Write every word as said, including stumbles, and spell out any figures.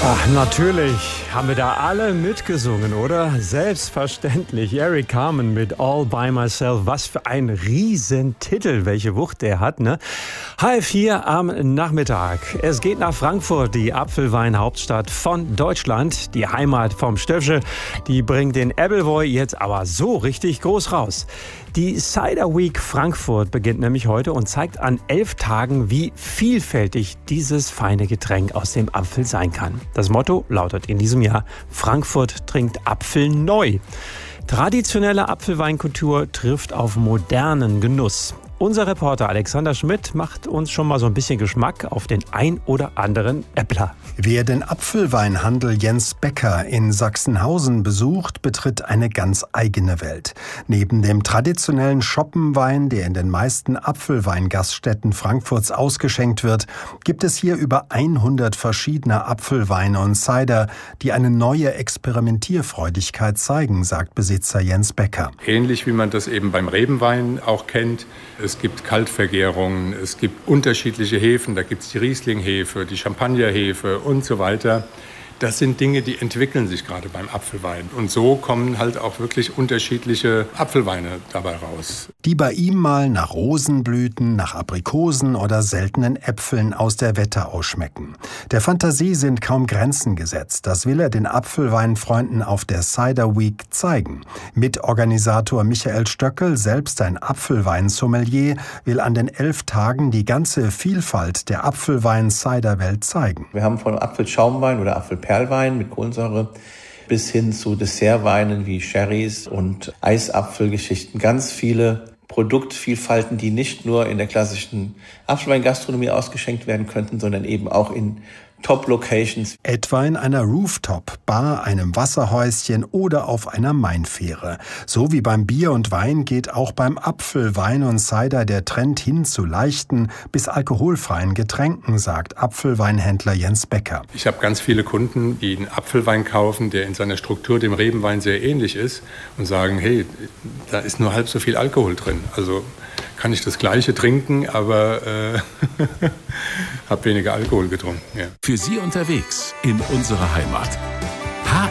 Ach, natürlich haben wir da alle mitgesungen, oder? Selbstverständlich. Eric Carmen mit All By Myself. Was für ein Riesentitel, welche Wucht der hat, ne? Halb vier am Nachmittag. Es geht nach Frankfurt, die Apfelweinhauptstadt von Deutschland. Die Heimat vom Stöffel. Die bringt den Appleboy jetzt aber so richtig groß raus. Die Cider Week Frankfurt beginnt nämlich heute und zeigt an elf Tagen, wie vielfältig dieses feine Getränk aus dem Apfel sein kann. Das Motto lautet in diesem Jahr: Frankfurt trinkt Apfel neu. Traditionelle Apfelweinkultur trifft auf modernen Genuss. Unser Reporter Alexander Schmidt macht uns schon mal so ein bisschen Geschmack auf den ein oder anderen Äppler. Wer den Apfelweinhandel Jens Becker in Sachsenhausen besucht, betritt eine ganz eigene Welt. Neben dem traditionellen Schoppenwein, der in den meisten Apfelweingaststätten Frankfurts ausgeschenkt wird, gibt es hier über hundert verschiedene Apfelweine und Cider, die eine neue Experimentierfreudigkeit zeigen, sagt Besitzer Jens Becker. Ähnlich wie man das eben beim Rebenwein auch kennt. Es gibt Kaltvergärungen, es gibt unterschiedliche Hefen, da gibt es die Riesling-Hefe, die Champagner-Hefe und so weiter. Das sind Dinge, die entwickeln sich gerade beim Apfelwein. Und so kommen halt auch wirklich unterschiedliche Apfelweine dabei raus. Die bei ihm mal nach Rosenblüten, nach Aprikosen oder seltenen Äpfeln aus der Wetterau schmecken. Der Fantasie sind kaum Grenzen gesetzt. Das will er den Apfelweinfreunden auf der Cider Week zeigen. Mitorganisator Michael Stöckel, selbst ein Apfelweinsommelier, will an den elf Tagen die ganze Vielfalt der Apfelwein-Cider-Welt zeigen. Wir haben von Apfelschaumwein oder Apfelperlwein mit Kohlensäure bis hin zu Dessertweinen wie Sherrys und Eisapfelgeschichten. Ganz viele Produktvielfalten, die nicht nur in der klassischen Apfelweingastronomie ausgeschenkt werden könnten, sondern eben auch in Top-Locations. Etwa in einer Rooftop-Bar, einem Wasserhäuschen oder auf einer Mainfähre. So wie beim Bier und Wein geht auch beim Apfel, Wein und Cider der Trend hin zu leichten bis alkoholfreien Getränken, sagt Apfelweinhändler Jens Becker. Ich habe ganz viele Kunden, die einen Apfelwein kaufen, der in seiner Struktur dem Rebenwein sehr ähnlich ist und sagen, hey, da ist nur halb so viel Alkohol drin. Also kann ich das Gleiche trinken, aber äh, habe weniger Alkohol getrunken. Ja. Für Sie unterwegs in unserer Heimat.